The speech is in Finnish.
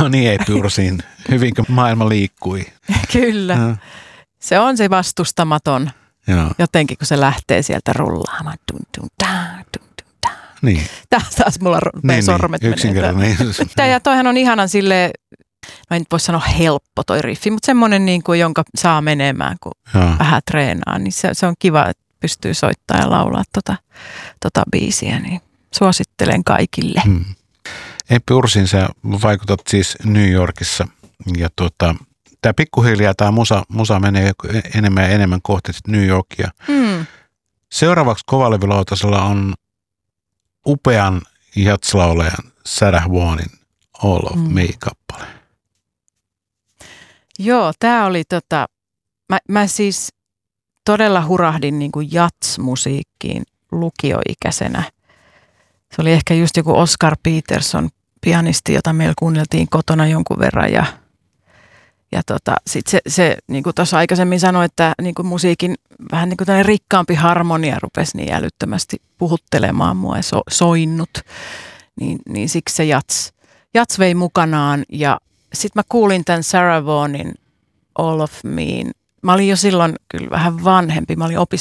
No niin, ei Pursiin. Hyvinkö maailma liikkui. Kyllä. Se on se vastustamaton. Joo. Jotenkin, kun se lähtee sieltä rullaamaan. Niin. Tässä taas mulla sormet menee. Yksinkertainen. Ja toihan on ihanan silleen, mä en nyt voi sanoa helppo toi riffi, mutta semmoinen, niin kuin, jonka saa menemään, kun vähän treenaa. Niin se on kiva, että pystyy soittamaan ja laulaa tota biisiä. Niin suosittelen kaikille. Eeppi Ursin, sä vaikutat siis New Yorkissa. Ja tämä pikkuhiljaa tämä musa menee enemmän ja enemmän kohti New Yorkia. Seuraavaksi kovalevylautasella on upean jatslaulajan Sarah Vaughanin All of Me-kappale. Joo, tämä oli mä siis todella hurahdin niin kuin jats-musiikkiin lukioikäisenä. Se oli ehkä just joku Oscar Peterson, pianisti, jota meillä kuunneltiin kotona jonkun verran ja sitten se niin kuin tuossa aikaisemmin sanoi, että niin kuin musiikin vähän niin kuin tämmöinen rikkaampi harmonia rupesi niin älyttömästi puhuttelemaan mua ja soinnut. Niin siksi se jats vei mukanaan ja sitten mä kuulin tämän Sarah Vaughanin All of Me. Mä olin jo silloin kyllä vähän vanhempi. Mä olin